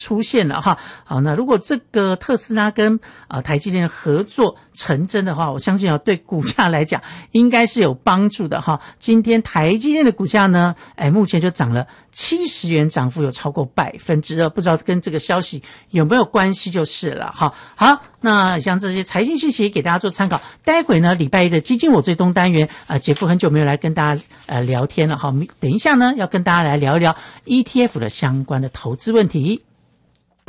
出现了哈。好，那如果这个特斯拉跟台积电合作成真的话，我相信对股价来讲应该是有帮助的哈。今天台积电的股价呢，目前就涨了70元，涨幅有超过2%，不知道跟这个消息有没有关系就是了哈。好，那像这些财经讯息给大家做参考。待会呢，礼拜一的基金我最东单元杰夫很久没有来跟大家聊天了哈。等一下呢，要跟大家来聊一聊 ETF 的相关的投资问题。